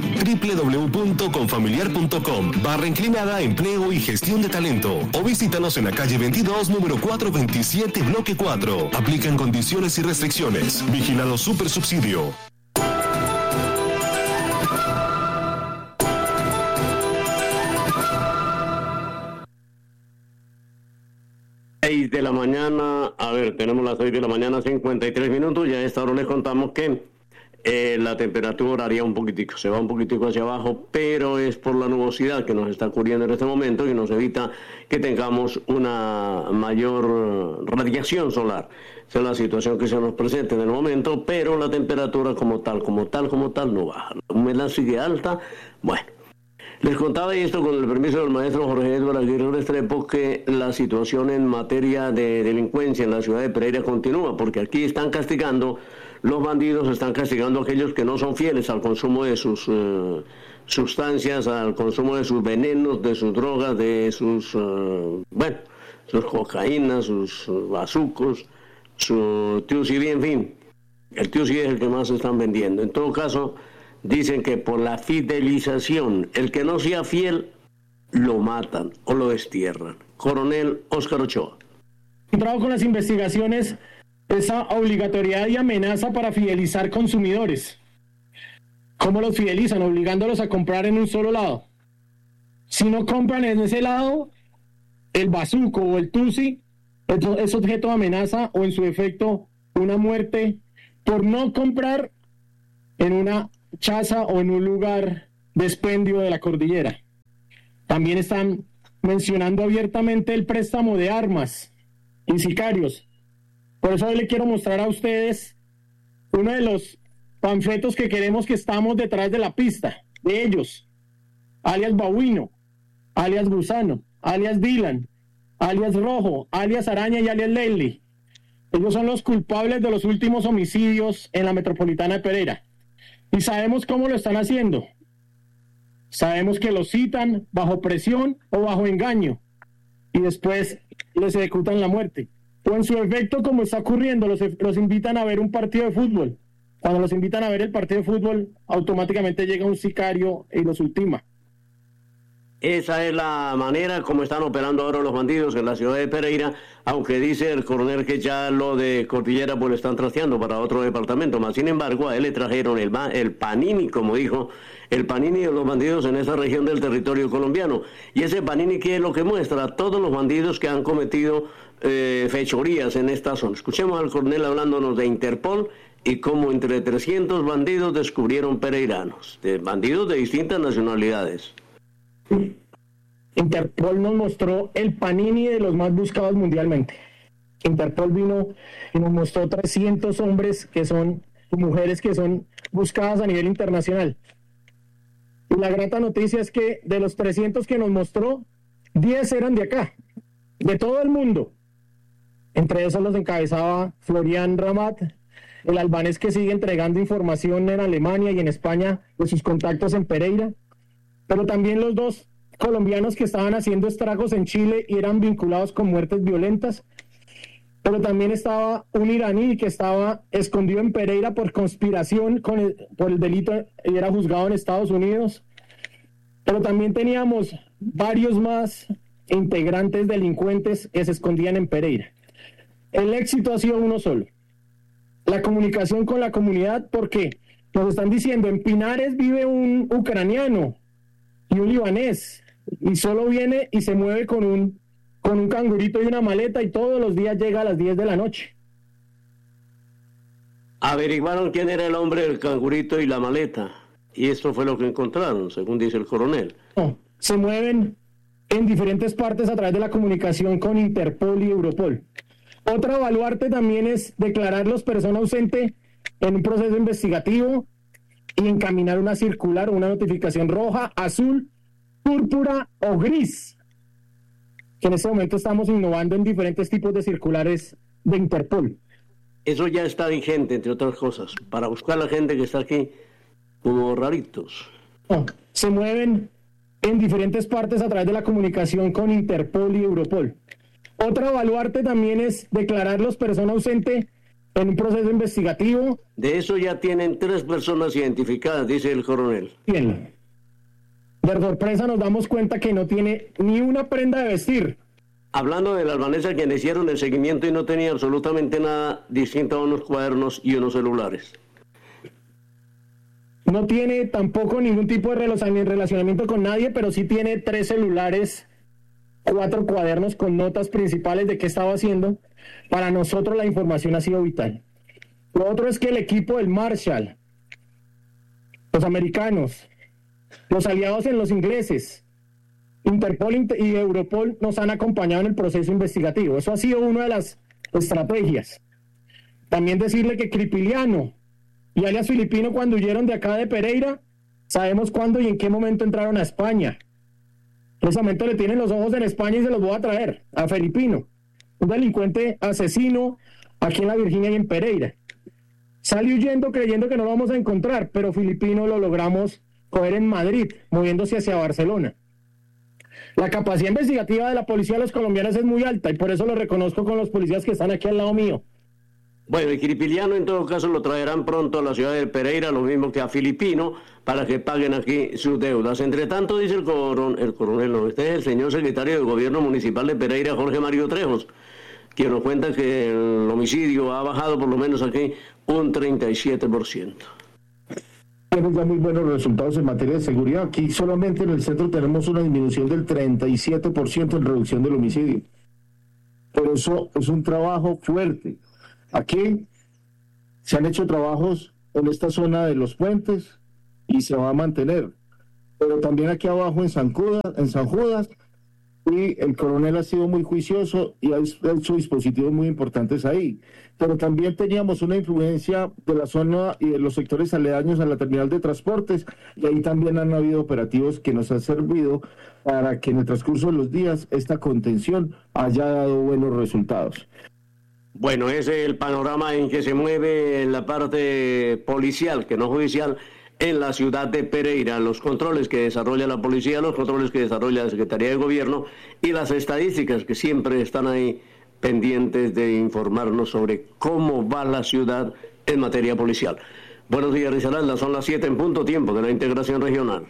www.confamiliar.com/inclinada Empleo y Gestión de Talento. O visítanos en la calle 22, número 427, bloque 4. Aplican condiciones y restricciones. Vigilado Supersubsidio. 6 de la mañana, tenemos las 6 de la mañana, 53 minutos, ya a esta hora les contamos que la temperatura varía un poquitico, se va un poquitico hacia abajo, pero es por la nubosidad que nos está cubriendo en este momento y nos evita que tengamos una mayor radiación solar. Esa es la situación que se nos presenta en el momento, pero la temperatura como tal no baja. La humedad sigue alta. Bueno, les contaba esto con el permiso del maestro Jorge Edward Aguirre Restrepo, que la situación en materia de delincuencia en la ciudad de Pereira continúa, porque aquí están castigando, los bandidos están castigando a aquellos que no son fieles al consumo de sus sustancias, al consumo de sus venenos, de sus drogas, de sus cocaínas, sus bazucos, su TUCB, en fin. El TUCB es el que más están vendiendo. En todo caso, dicen que por la fidelización, el que no sea fiel lo matan o lo destierran. Coronel Óscar Ochoa. Entrado con las investigaciones esa obligatoriedad y amenaza para fidelizar consumidores. ¿Cómo los fidelizan? Obligándolos a comprar en un solo lado. Si no compran en ese lado, el bazuco o el tusi es objeto de amenaza o en su efecto una muerte por no comprar en una chaza o en un lugar de expendio de la cordillera. También están mencionando abiertamente el préstamo de armas y sicarios. Por eso hoy le quiero mostrar a ustedes uno de los panfletos que queremos que estamos detrás de la pista de ellos, alias Babuino, alias Gusano, alias Dylan, alias Rojo, alias Araña y alias Leslie. Ellos son los culpables de los últimos homicidios en la metropolitana de Pereira. Y sabemos cómo lo están haciendo. Sabemos que los citan bajo presión o bajo engaño y después les ejecutan la muerte. O en su efecto, como está ocurriendo, los invitan a ver un partido de fútbol. Cuando los invitan a ver el partido de fútbol, automáticamente llega un sicario y los ultima. Esa es la manera como están operando ahora los bandidos en la ciudad de Pereira, aunque dice el coronel que ya lo de Cordillera pues lo están trasteando para otro departamento, más sin embargo a él le trajeron el panini, como dijo, el panini de los bandidos en esa región del territorio colombiano. Y ese panini, ¿qué es lo que muestra? A todos los bandidos que han cometido fechorías en esta zona. Escuchemos al coronel hablándonos de Interpol y cómo entre 300 bandidos descubrieron pereiranos, de bandidos de distintas nacionalidades. Interpol nos mostró el panini de los más buscados mundialmente. Interpol vino y nos mostró 300 hombres que son, y mujeres que son buscadas a nivel internacional. Y la grata noticia es que de los 300 que nos mostró, 10 eran de acá, de todo el mundo. Entre esos los encabezaba Florian Ramat, el albanés que sigue entregando información en Alemania y en España de sus contactos en Pereira. Pero también los dos colombianos que estaban haciendo estragos en Chile y eran vinculados con muertes violentas. Pero también estaba un iraní que estaba escondido en Pereira por conspiración por el delito y era juzgado en Estados Unidos. Pero también teníamos varios más integrantes delincuentes que se escondían en Pereira. El éxito ha sido uno solo. La comunicación con la comunidad, porque nos están diciendo, en Pinares vive un ucraniano y un libanés, y solo viene y se mueve con un cangurito y una maleta, y todos los días llega a las 10 de la noche. Averiguaron quién era el hombre del cangurito y la maleta, y esto fue lo que encontraron, según dice el coronel. No, se mueven en diferentes partes a través de la comunicación con Interpol y Europol. Otra baluarte también es declararlos persona ausente en un proceso investigativo y encaminar una circular, una notificación roja, azul, púrpura o gris, que en este momento estamos innovando en diferentes tipos de circulares de Interpol. Eso ya está vigente, entre otras cosas, para buscar a la gente que está aquí como raritos. No, se mueven en diferentes partes a través de la comunicación con Interpol y Europol. Otra baluarte también es declararlos persona ausente en un proceso investigativo. De eso ya tienen 3 personas identificadas, dice el coronel. Bien. De sorpresa nos damos cuenta que no tiene ni una prenda de vestir. Hablando de la albanesa, quienes hicieron el seguimiento y no tenía absolutamente nada distinto a unos cuadernos y unos celulares. No tiene tampoco ningún tipo de relacionamiento con nadie, pero sí tiene 3 celulares, 4 cuadernos con notas principales de qué estaba haciendo. Para nosotros la información ha sido vital. Lo otro es que el equipo del Marshall, los americanos, los aliados en los ingleses, Interpol y Europol nos han acompañado en el proceso investigativo. Eso ha sido una de las estrategias. También decirle que Cripiliano y alias Filipino, cuando huyeron de acá de Pereira, sabemos cuándo y en qué momento entraron a España. Precisamente le tienen los ojos en España y se los voy a traer a Filipino, un delincuente asesino aquí en la Virginia y en Pereira. Sale huyendo creyendo que no lo vamos a encontrar, pero Filipino lo logramos coger en Madrid, moviéndose hacia Barcelona. La capacidad investigativa de la policía de los colombianos es muy alta y por eso lo reconozco con los policías que están aquí al lado mío. Bueno, el quiripiliano en todo caso lo traerán pronto a la ciudad de Pereira, lo mismo que a Filipino, para que paguen aquí sus deudas. Entre tanto, dice el coronel, no, este es el señor secretario del Gobierno Municipal de Pereira, Jorge Mario Trejos, quien nos cuenta que el homicidio ha bajado por lo menos aquí un 37%. Tenemos ya muy buenos resultados en materia de seguridad. Aquí solamente en el centro tenemos una disminución del 37% en reducción del homicidio. Pero eso es un trabajo fuerte. Aquí se han hecho trabajos en esta zona de los puentes y se va a mantener. Pero también aquí abajo en San Judas, y el coronel ha sido muy juicioso y ha hecho dispositivos muy importantes ahí. Pero también teníamos una influencia de la zona y de los sectores aledaños a la terminal de transportes, y ahí también han habido operativos que nos han servido para que en el transcurso de los días esta contención haya dado buenos resultados. Bueno, ese es el panorama en que se mueve la parte policial, que no judicial, en la ciudad de Pereira. Los controles que desarrolla la policía, los controles que desarrolla la Secretaría de Gobierno y las estadísticas que siempre están ahí pendientes de informarnos sobre cómo va la ciudad en materia policial. Buenos días, Risaralda, son las 7 en punto, tiempo de la integración regional.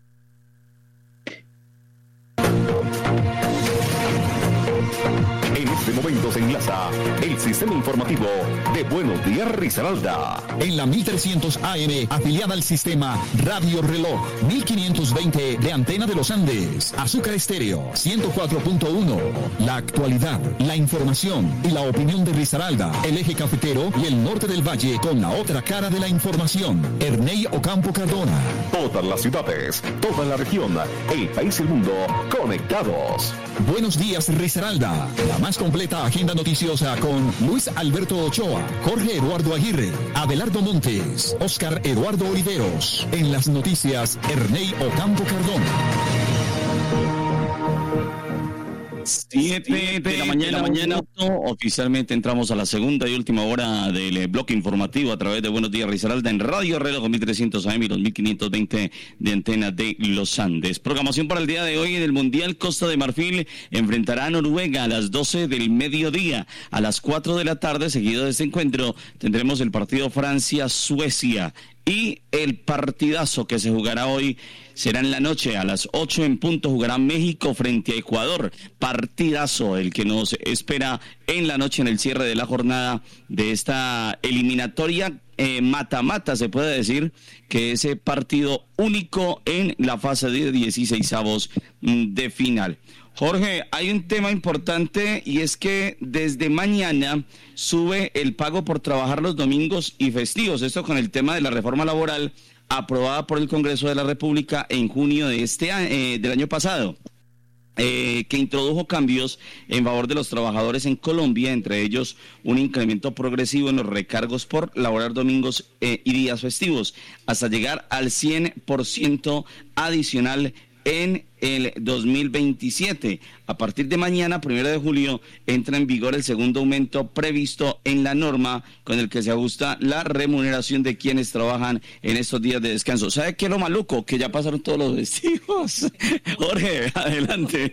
En este momento se enlaza el sistema informativo de Buenos Días Risaralda. En la 1300 AM, afiliada al sistema Radio Reloj 1520 de Antena de los Andes, Azúcar Estéreo 104.1. La actualidad, la información y la opinión de Risaralda, el eje cafetero y el norte del valle con la otra cara de la información. Ernei Ocampo Cardona. Todas las ciudades, toda la región, el país y el mundo conectados. Buenos días Risaralda, la más completa agenda noticiosa con Luis Alberto Ochoa, Jorge Eduardo Aguirre, Abelardo Montes, Oscar Eduardo Oliveros. En las noticias, Ernei Ocampo Cardona. 7 de la mañana, oficialmente entramos a la segunda y última hora del bloque informativo a través de Buenos Días Risaralda en Radio Reloj 1300 AM y 2520 de Antena de los Andes. Programación para el día de hoy en el Mundial. Costa de Marfil enfrentará a Noruega a las 12 del mediodía. A las 4 de la tarde, seguido de este encuentro, tendremos el partido Francia-Suecia. Y el partidazo que se jugará hoy será en la noche, a las 8 en punto, jugará México frente a Ecuador. Partidazo el que nos espera en la noche en el cierre de la jornada de esta eliminatoria. Mata-mata, se puede decir, que ese partido único en la fase de 16avos de final. Jorge, hay un tema importante y es que desde mañana sube el pago por trabajar los domingos y festivos. Esto con el tema de la reforma laboral aprobada por el Congreso de la República en junio de del año pasado. Que introdujo cambios en favor de los trabajadores en Colombia, entre ellos un incremento progresivo en los recargos por laborar domingos y días festivos, hasta llegar al 100% adicional en el 2027. A partir de mañana, 1 de julio, entra en vigor el segundo aumento previsto en la norma con el que se ajusta la remuneración de quienes trabajan en estos días de descanso. ¿Sabe qué es lo maluco? Que ya pasaron todos los festivos. Jorge, adelante.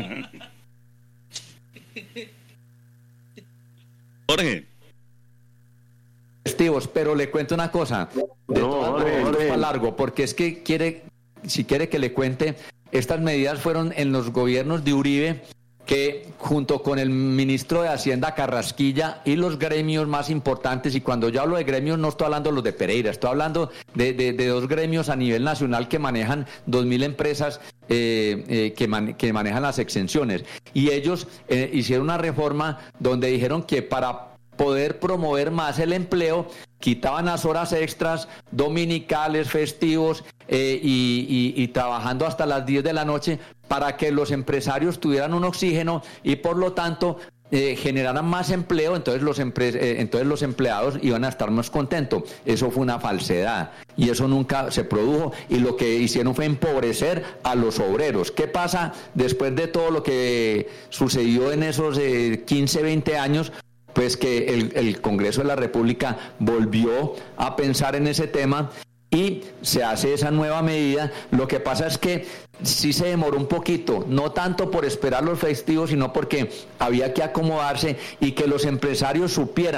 Jorge. Festivos, pero le cuento una cosa. Para largo, porque es que si quiere que le cuente, estas medidas fueron en los gobiernos de Uribe, que junto con el ministro de Hacienda Carrasquilla y los gremios más importantes, y cuando yo hablo de gremios no estoy hablando de los de Pereira, estoy hablando de dos gremios a nivel nacional que manejan 2.000 empresas que manejan las exenciones, y ellos hicieron una reforma donde dijeron que para poder promover más el empleo, quitaban las horas extras, dominicales, festivos y trabajando hasta las 10 de la noche para que los empresarios tuvieran un oxígeno y por lo tanto generaran más empleo, entonces los empleados iban a estar más contentos. Eso fue una falsedad y eso nunca se produjo, y lo que hicieron fue empobrecer a los obreros. ¿Qué pasa después de todo lo que sucedió en esos 15, 20 años? Pues que el Congreso de la República volvió a pensar en ese tema y se hace esa nueva medida. Lo que pasa es que sí se demoró un poquito, no tanto por esperar los festivos, sino porque había que acomodarse y que los empresarios supieran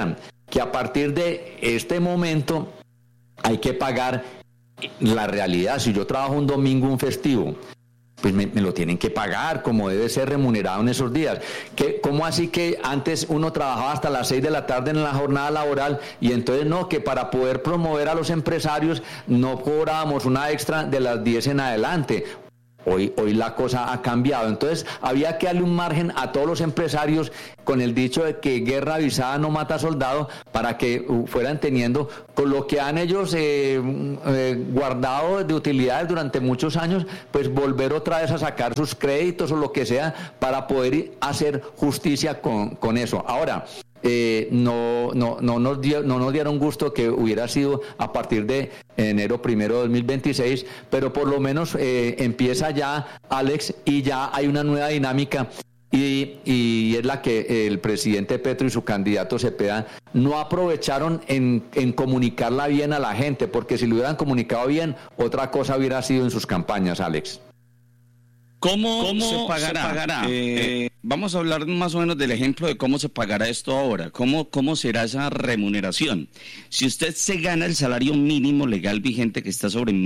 que a partir de este momento hay que pagar la realidad. Si yo trabajo un domingo, un festivo, pues me lo tienen que pagar como debe ser remunerado en esos días. ¿Cómo así que antes uno trabajaba hasta las 6 de la tarde en la jornada laboral y entonces no, que para poder promover a los empresarios no cobrábamos una extra de las 10 en adelante? Hoy la cosa ha cambiado, entonces había que darle un margen a todos los empresarios con el dicho de que guerra avisada no mata soldado, para que fueran teniendo con lo que han ellos guardado de utilidades durante muchos años, pues volver otra vez a sacar sus créditos o lo que sea para poder hacer justicia con eso. Ahora, no nos dieron gusto que hubiera sido a partir de enero 1 de 2026, pero por lo menos empieza ya, Alex, y ya hay una nueva dinámica y es la que el presidente Petro y su candidato Cepeda no aprovecharon en comunicarla bien a la gente, porque si lo hubieran comunicado bien, otra cosa hubiera sido en sus campañas, Alex. ¿Cómo se pagará? Vamos a hablar más o menos del ejemplo de cómo se pagará esto ahora. ¿Cómo será esa remuneración? Si usted se gana el salario mínimo legal vigente, que está sobre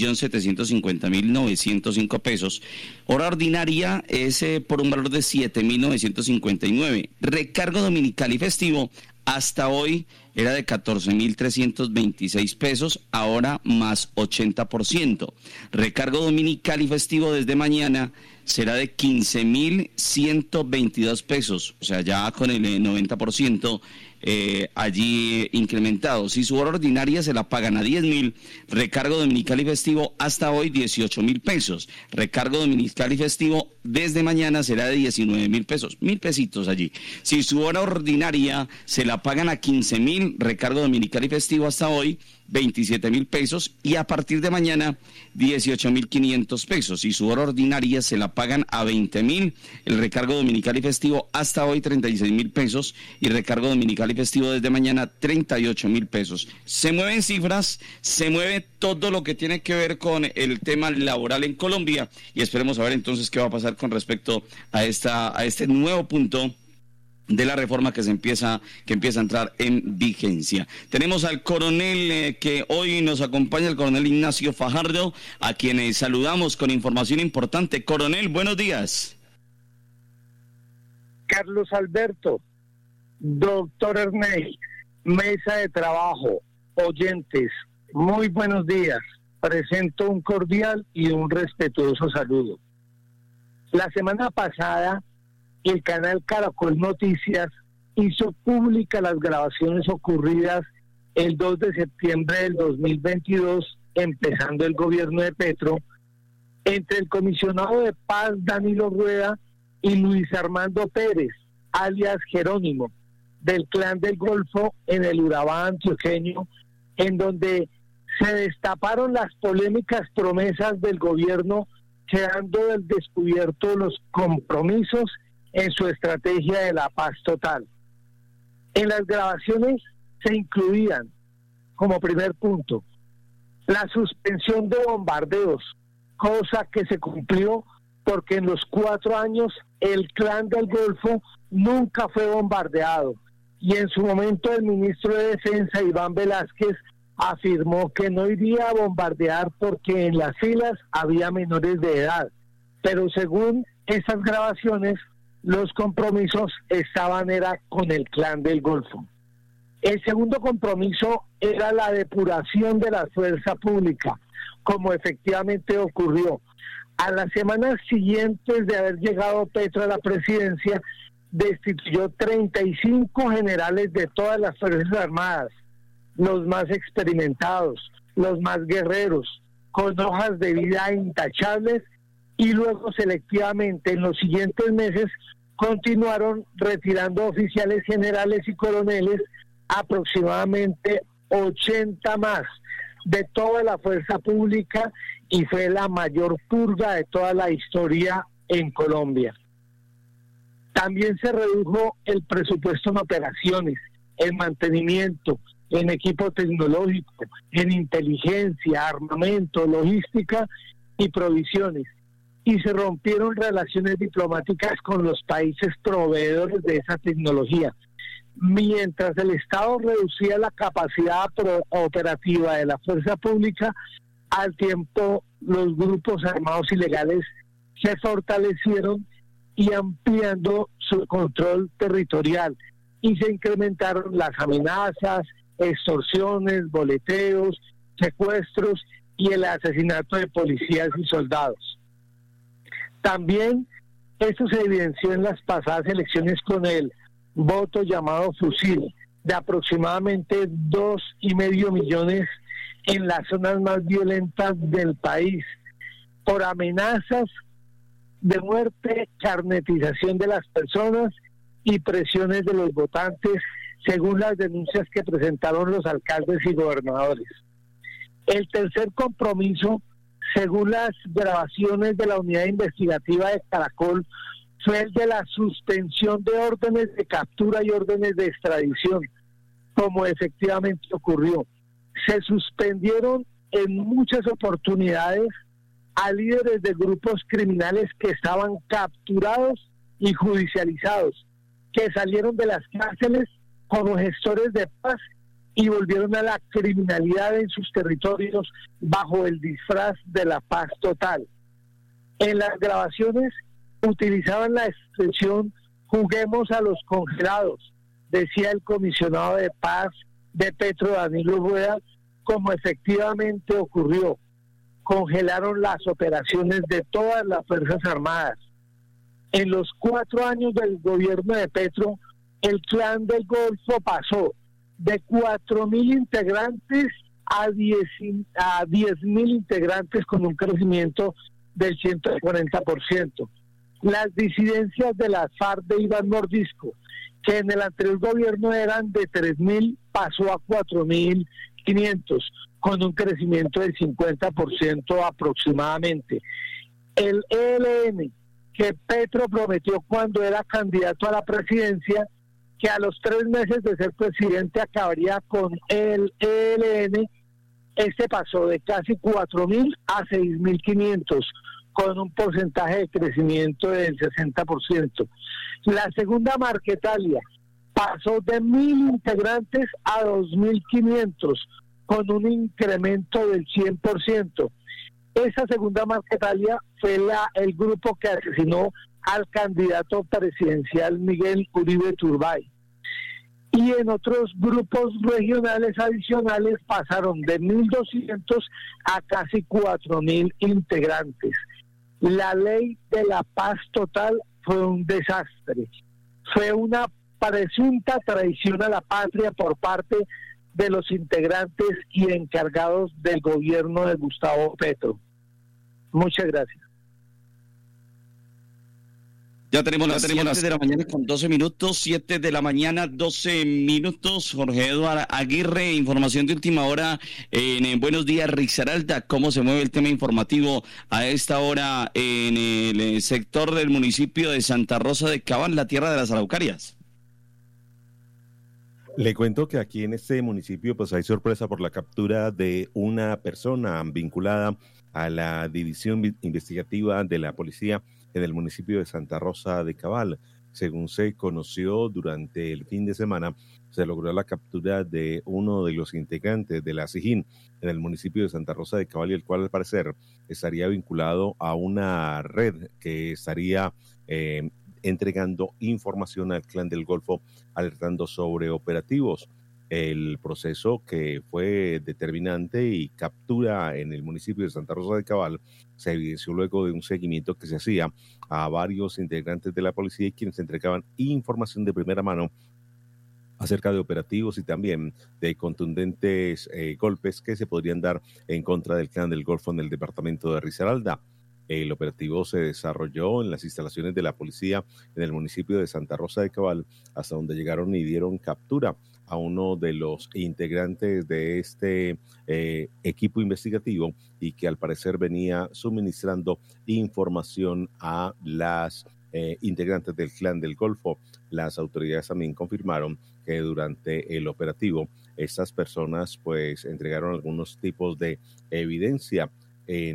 1.750.905 pesos, hora ordinaria es por un valor de 7.959. Recargo dominical y festivo hasta hoy era de 14.326 pesos, ahora más 80%. Recargo dominical y festivo desde mañana será de 15.122 pesos, o sea, ya con el 90% allí incrementado. Si su hora ordinaria se la pagan a 10.000, recargo dominical y festivo hasta hoy 18.000 pesos. Recargo dominical y festivo desde mañana será de 19.000 pesos, 1.000 pesitos allí. Si su hora ordinaria se la pagan a 15.000, recargo dominical y festivo hasta hoy 27.000 pesos, y a partir de mañana 18.500 pesos. Si su hora ordinaria se la pagan a 20.000, el recargo dominical y festivo hasta hoy 36.000 pesos, y recargo dominical y festivo desde mañana 38.000 pesos. Se mueven cifras, se mueve todo lo que tiene que ver con el tema laboral en Colombia, y esperemos a ver entonces qué va a pasar con respecto a este nuevo punto de la reforma que empieza a entrar en vigencia. Tenemos al coronel que hoy nos acompaña, el coronel Ignacio Fajardo, a quien saludamos con información importante. Coronel, buenos días. Carlos Alberto, doctor Ernest, mesa de trabajo, oyentes, muy buenos días. Presento un cordial y un respetuoso saludo. La semana pasada, el canal Caracol Noticias hizo públicas las grabaciones ocurridas el 2 de septiembre del 2022, empezando el gobierno de Petro, entre el comisionado de paz Danilo Rueda y Luis Armando Pérez, alias Jerónimo, del Clan del Golfo en el Urabá antioqueño, en donde se destaparon las polémicas promesas del gobierno, quedando al descubierto los compromisos en su estrategia de la paz total. En las grabaciones se incluían, como primer punto, la suspensión de bombardeos, cosa que se cumplió porque en los 4 años el Clan del Golfo nunca fue bombardeado, y en su momento el ministro de Defensa, Iván Velázquez, afirmó que no iría a bombardear porque en las filas había menores de edad, pero según esas grabaciones, los compromisos era con el Clan del Golfo. El segundo compromiso era la depuración de la fuerza pública, como efectivamente ocurrió. A las semanas siguientes de haber llegado Petro a la presidencia, destituyó 35 generales de todas las Fuerzas Armadas, los más experimentados, los más guerreros, con hojas de vida intachables, y luego selectivamente en los siguientes meses continuaron retirando oficiales generales y coroneles, aproximadamente 80 más de toda la fuerza pública, y fue la mayor purga de toda la historia en Colombia. También se redujo el presupuesto en operaciones, en mantenimiento, en equipo tecnológico, en inteligencia, armamento, logística y provisiones, y se rompieron relaciones diplomáticas con los países proveedores de esa tecnología. mientras el Estado reducía la capacidad operativa de la fuerza pública, al tiempo los grupos armados ilegales se fortalecieron y ampliando su control territorial, y se incrementaron las amenazas, extorsiones, boleteos, secuestros y el asesinato de policías y soldados. También esto se evidenció en las pasadas elecciones con el voto llamado fusil, de aproximadamente 2,5 millones en las zonas más violentas del país, por amenazas de muerte, carnetización de las personas y presiones de los votantes, según las denuncias que presentaron los alcaldes y gobernadores. El tercer compromiso, según las grabaciones de la unidad investigativa de Caracol, fue el de la suspensión de órdenes de captura y órdenes de extradición, como efectivamente ocurrió. Se suspendieron en muchas oportunidades a líderes de grupos criminales que estaban capturados y judicializados, que salieron de las cárceles como gestores de paz y volvieron a la criminalidad en sus territorios bajo el disfraz de la paz total. En las grabaciones utilizaban la expresión "juguemos a los congelados", decía el comisionado de paz de Petro, Danilo Rueda, como efectivamente ocurrió. Congelaron las operaciones de todas las Fuerzas Armadas. En los 4 años del gobierno de Petro, el Clan del Golfo pasó de 4.000 integrantes a 10.000 integrantes, con un crecimiento del 140%. Las disidencias de las FARC de Iván Mordisco, que en el anterior gobierno eran de 3.000, pasó a 4.500, con un crecimiento del 50% aproximadamente. El ELN, que Petro prometió cuando era candidato a la presidencia, que a los 3 meses de ser presidente acabaría con el ELN, este pasó de casi 4.000 a 6.500, con un porcentaje de crecimiento del 60%. La segunda Marquetalia pasó de 1.000 integrantes a 2.500, con un incremento del 100%. Esa segunda Marquetalia fue el grupo que asesinó al candidato presidencial Miguel Uribe Turbay. Y en otros grupos regionales adicionales pasaron de 1.200 a casi 4.000 integrantes. La ley de la paz total fue un desastre. Fue una presunta traición a la patria por parte de los integrantes y encargados del gobierno de Gustavo Petro. Muchas gracias. Ya tenemos las 7 de la mañana con 12 minutos, 7 de la mañana, 12 minutos. Jorge Eduardo Aguirre, información de última hora en Buenos Días, Risaralda. ¿Cómo se mueve el tema informativo a esta hora en el sector del municipio de Santa Rosa de Cabal, la tierra de las Araucarias? Le cuento que aquí en este municipio pues hay sorpresa por la captura de una persona vinculada a la división investigativa de la policía en el municipio de Santa Rosa de Cabal. Según se conoció durante el fin de semana, se logró la captura de uno de los integrantes de la SIJIN en el municipio de Santa Rosa de Cabal, y el cual al parecer estaría vinculado a una red que estaría entregando información al Clan del Golfo, alertando sobre operativos. El proceso, que fue determinante y captura en el municipio de Santa Rosa de Cabal, se evidenció luego de un seguimiento que se hacía a varios integrantes de la policía y quienes entregaban información de primera mano acerca de operativos y también de contundentes golpes que se podrían dar en contra del Clan del Golfo en el departamento de Risaralda. El operativo se desarrolló en las instalaciones de la policía en el municipio de Santa Rosa de Cabal, hasta donde llegaron y dieron captura a uno de los integrantes de este equipo investigativo, y que al parecer venía suministrando información a las integrantes del Clan del Golfo. Las autoridades también confirmaron que durante el operativo estas personas pues entregaron algunos tipos de evidencia. En el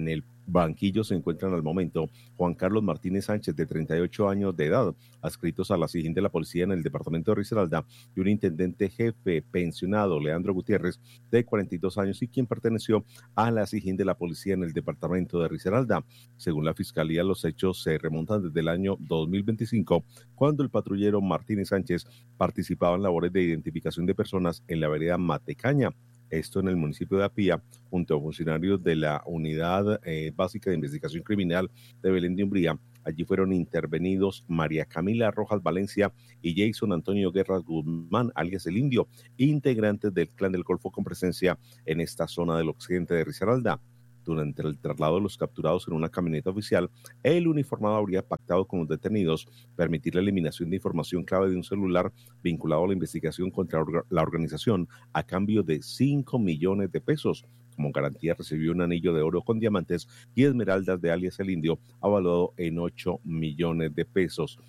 Barranquillo se encuentran al momento Juan Carlos Martínez Sánchez, de 38 años de edad, adscritos a la SIJIN de la policía en el departamento de Risaralda, y un intendente jefe pensionado, Leandro Gutiérrez, de 42 años, y quien perteneció a la SIJIN de la policía en el departamento de Risaralda. Según la Fiscalía, los hechos se remontan desde el año 2025, cuando el patrullero Martínez Sánchez participaba en labores de identificación de personas en la vereda Matecaña, esto en el municipio de Apía, junto a funcionarios de la Unidad Básica de Investigación Criminal de Belén de Umbría. Allí fueron intervenidos María Camila Rojas Valencia y Jason Antonio Guerra Guzmán, alias El Indio, integrantes del Clan del Golfo con presencia en esta zona del occidente de Risaralda. Durante el traslado de los capturados en una camioneta oficial, el uniformado habría pactado con los detenidos permitir la eliminación de información clave de un celular vinculado a la investigación contra la organización a cambio de 5 millones de pesos. Como garantía recibió un anillo de oro con diamantes y esmeraldas de alias El Indio, avaluado en 8 millones de pesos.